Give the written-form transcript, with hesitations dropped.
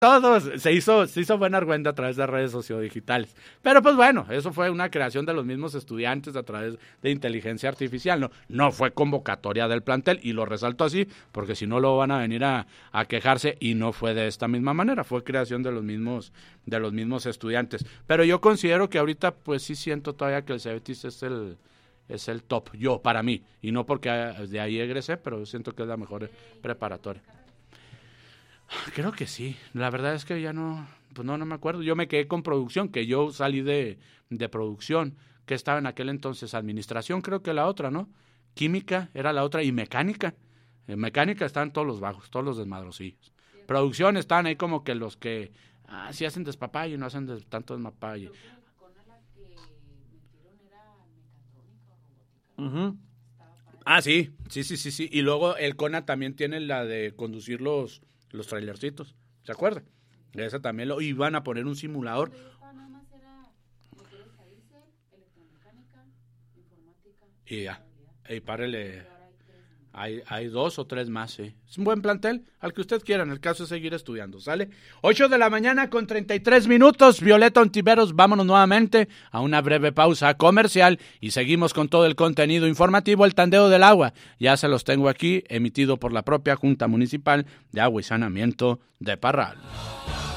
Todos, se hizo buena argüenda a través de redes sociodigitales. Pero pues bueno, eso fue una creación de los mismos estudiantes a través de inteligencia artificial. No fue convocatoria del plantel, y lo resalto así, porque si no luego van a venir a quejarse, y no fue de esta misma manera, fue creación de los mismos estudiantes. Pero yo considero que ahorita pues sí siento todavía que el Cebetis es el top, para mí, y no porque de ahí egresé, pero yo siento que es la mejor preparatoria. Creo que sí, la verdad es que ya no me acuerdo. Yo me quedé con producción, que yo salí de producción, que estaba en aquel entonces administración, creo que la otra, ¿no? Química era la otra, y mecánica. En mecánica estaban todos los bajos, todos los desmadrosillos. Producción estaban ahí como que los que sí hacen despapalle, no hacen tanto desmapalle. Uh-huh. Sí. Y luego el CONA también tiene la de conducir los trailercitos, ¿se acuerdan? Esa también lo iban a poner un simulador. Y ya, y párele. Hay 2 o 3 más, sí. Es un buen plantel, al que usted quiera, en el caso de seguir estudiando, ¿sale? 8:33 a.m. Violeta Ontiveros, vámonos nuevamente a una breve pausa comercial y seguimos con todo el contenido informativo. El tandeo del agua, ya se los tengo aquí, emitido por la propia Junta Municipal de Agua y Saneamiento de Parral.